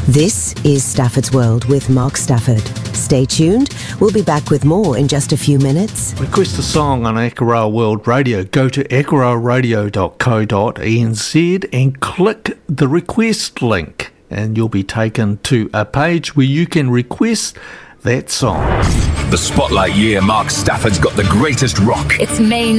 This is Stafford's World with Mark Stafford. Stay tuned. We'll be back with more in just a few minutes. Request a song on Akaroa World Radio. Go to akaroaradio.co.nz and click the request link, and you'll be taken to a page where you can request that song. The Spotlight Year, Mark Stafford's got the greatest rock. It's May